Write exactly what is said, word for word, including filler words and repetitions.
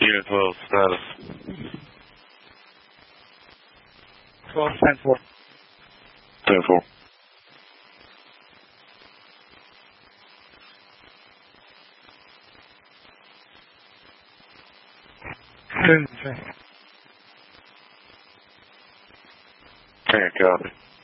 Unit twelve, status. twelve, ten four. ten four. ten three. Can't copy.